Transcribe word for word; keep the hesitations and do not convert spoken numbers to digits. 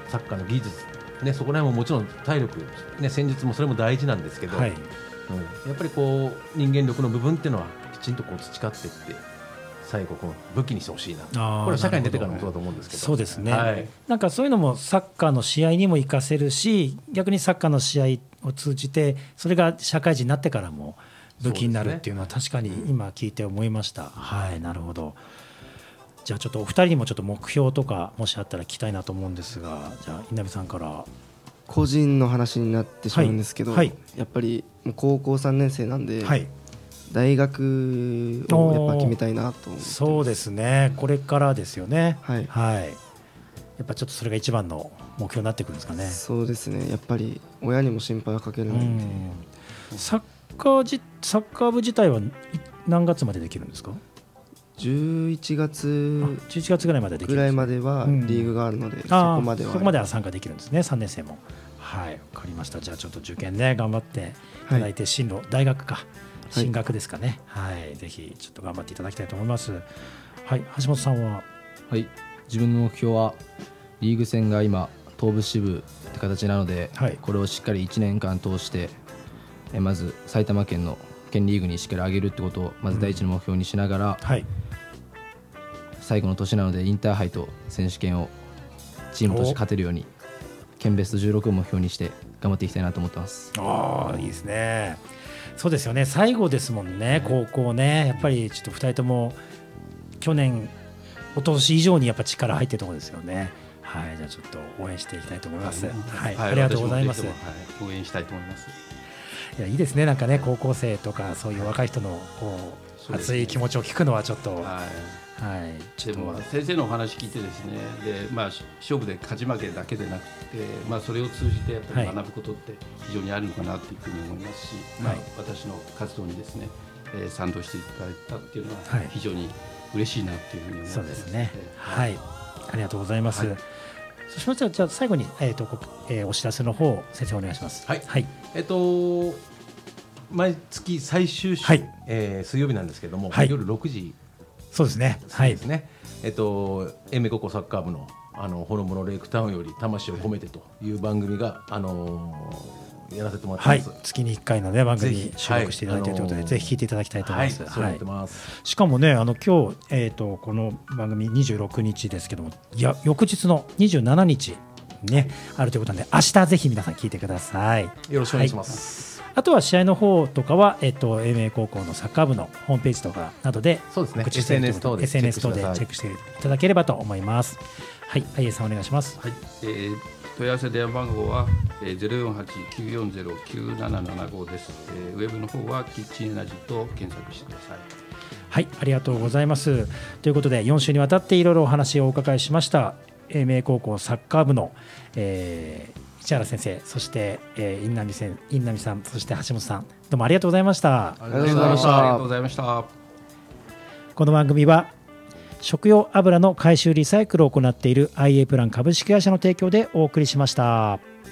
サッカーの技術、ね、そこら辺ももちろん体力、ね、戦術もそれも大事なんですけど、はい、うん、やっぱりこう人間力の部分っていうのはきちんとこう培っていって最後この武器にしてほしいな。これは社会に出てからもそうだと思うんですけど。 そうですね、 はい、 なんかそういうのもサッカーの試合にも活かせるし、逆にサッカーの試合を通じてそれが社会人になってからも武器になるっていうのは確かに今聞いて思いました。はい、なるほど。じゃあちょっとお二人にもちょっと目標とかもしあったら聞きたいなと思うんですが、じゃあ稲見さんから。 個人の話になってしまうんですけど、はいはい、やっぱりもう高校さんねん生なんで、はい、大学をやっぱ決めたいなと思って。 そうですね、これからですよね。 はい、 はい、やっぱちょっとそれが一番の目標になってくるんですかね。 そうですね、やっぱり親にも心配をかけるので。 サッカーじサッカー部自体は何月までできるんですか？ じゅういちがつじゅういちがつぐらいまでできるんです、ね、 ぐらいまではリーグがあるので、うん、そこまではそこまでは参加できるんですね、さんねん生も。はい、わかりました。じゃあちょっと受験ね頑張っていただいて、はい、進路大学か進学ですかね、はい、はい、ぜひちょっと頑張っていただきたいと思います。はい、橋本さんは。 はい、自分の目標はリーグ戦が今東部支部って形なので、はい、これをしっかりいちねんかん通してえまず埼玉県の県リーグにしっかり上げるってことをまず第一の目標にしながら、うん、はい、最後の年なのでインターハイと選手権をチームとして勝てるように県ベストじゅうろくを目標にして頑張っていきたいなと思ってます。 ああ、いいですね。そうですよね、最後ですもんね、高校ね。やっぱりちょっとふたりとも去年おととし以上にやっぱ力入ってるところですよね。はい、じゃあちょっと応援していきたいと思います。はい、はいはい、ありがとうございます。はい、 応援したいと思います。 いや、いいですね、なんかね、高校生とかそういう若い人のこう熱い気持ちを聞くのはちょっと、はいはい、 でも先生のお話聞いてですね、で、まあ、勝負で勝ち負けだけでなくて、まあ、それを通じてやっぱり学ぶことって非常にあるのかなというふうに思いますし、はい、まあ、私の活動にですね、えー、賛同していただいたっていうのは非常に嬉しいなというふうに思います。 そうですね、はい、ありがとうございます。はい、そうしましたら、じゃあ最後に、えーとえー、お知らせの方先生お願いします。 はい、はい、えっと毎月最終週、はい、えー、水曜日なんですけれども、はい、夜ろくじ。 そうですね。はい。ですね。えっと英明高校サッカー部のあのホノモノレイクタウンより魂を込めてという番組が、あのー、やらせてもらってます。 はい、月にいっかいのね番組に収録していただいているということで、はい、ぜひ聞いていただきたいと思います。 はい、そうやってます。 はい、しかもね、あの今日えっ、ー、とこの番組にじゅうろくにちですけども、いや翌日のにじゅうしちにちねあるということなので、明日ぜひ皆さん聞いてください。 よろしくお願いします。はい、 あとは試合の方とかは、えっと、英明高校のサッカー部のホームページとかなどでそうですね、エスエヌエス 等でチェックしていただければと思います。はい、あいえさんお願いします。 はい、えー、問い合わせ電話番号は ゼロよんはちきゅうよんゼロきゅうななななご です。えー、ウェブの方はキッチンエナジーと検索してください。 はい、ありがとうございます。ということでよん週にわたっていろいろお話をお伺いしました英明高校サッカー部の、えー市原先生、そして、えー、印南先印南さん、そして橋本さん、どうもありがとうございました。 ありがとうございました。 ありがとうございました。 この番組は食用油の回収リサイクルを行っている アイエー プラン株式会社の提供でお送りしました。